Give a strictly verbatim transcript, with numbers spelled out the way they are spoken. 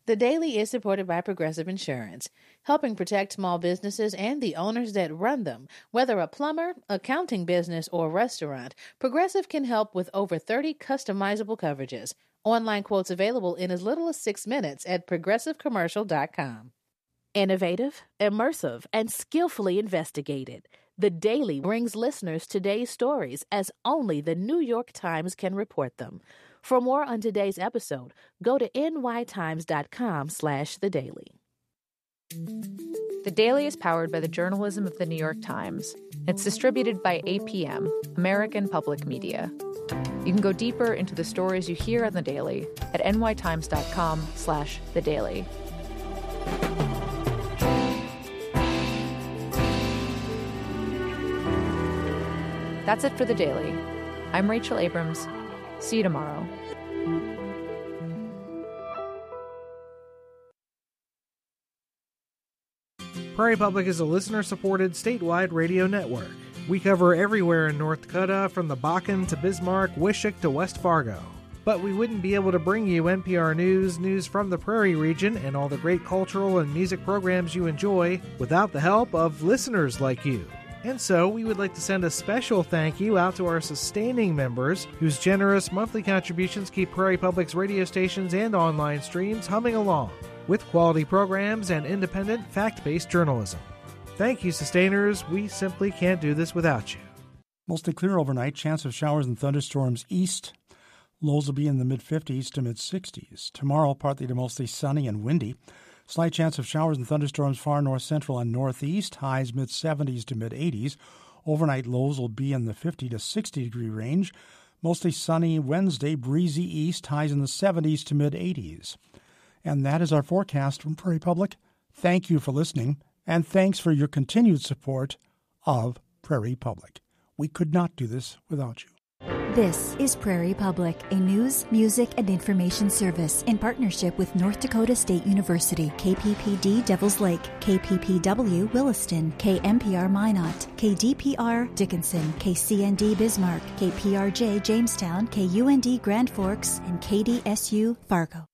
The Daily is supported by Progressive Insurance, helping protect small businesses and the owners that run them. Whether a plumber, accounting business, or restaurant, Progressive can help with over thirty customizable coverages. Online quotes available in as little as six minutes at progressive commercial dot com. Innovative, immersive, and skillfully investigated. The Daily brings listeners today's stories as only the New York Times can report them. For more on today's episode, go to n y times dot com slash the daily. The Daily is powered by the journalism of the New York Times. It's distributed by A P M, American Public Media. You can go deeper into the stories you hear on The Daily at n y times dot com slash the daily. That's it for The Daily. I'm Rachel Abrams. See you tomorrow. Prairie Public is a listener-supported statewide radio network. We cover everywhere in North Dakota, from the Bakken to Bismarck, Wishick to West Fargo. But we wouldn't be able to bring you N P R News, news from the Prairie region, and all the great cultural and music programs you enjoy without the help of listeners like you. And so, we would like to send a special thank you out to our sustaining members, whose generous monthly contributions keep Prairie Public's radio stations and online streams humming along, with quality programs and independent, fact-based journalism. Thank you, sustainers. We simply can't do this without you. Mostly clear overnight, chance of showers and thunderstorms east. Lows will be in the mid-fifties to mid-sixties. Tomorrow, partly to mostly sunny and windy. Slight chance of showers and thunderstorms far north central and northeast. Highs mid-seventies to mid-eighties. Overnight lows will be in the fifty to sixty degree range. Mostly sunny Wednesday, breezy east. Highs in the seventies to mid-eighties. And that is our forecast from Prairie Public. Thank you for listening, and thanks for your continued support of Prairie Public. We could not do this without you. This is Prairie Public, a news, music, and information service in partnership with North Dakota State University, K P P D Devils Lake, K P P W Williston, K M P R Minot, K D P R Dickinson, K C N D Bismarck, K P R J Jamestown, K U N D Grand Forks, and K D S U Fargo.